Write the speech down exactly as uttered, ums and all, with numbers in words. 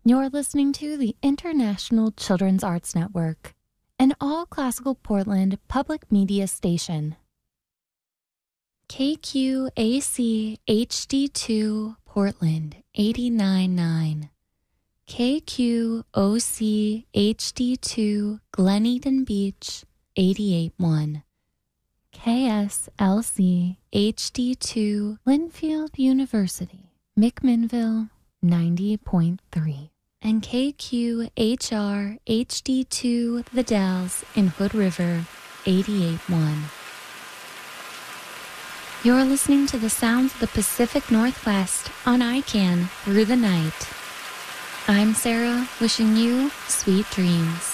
You're listening to the International Children's Arts Network, an all-classical Portland public media station. K Q A C H D two Portland eighty-nine point nine. K Q O C H D two Glen Eden Beach eighty-eight point one. K S L C H D two Linfield University, McMinnville ninety point three. And K Q H R H D two The Dalles in Hood River eighty-eight point one. You're listening to the sounds of the Pacific Northwest on I C A N Through the Night. I'm Sarah, wishing you sweet dreams.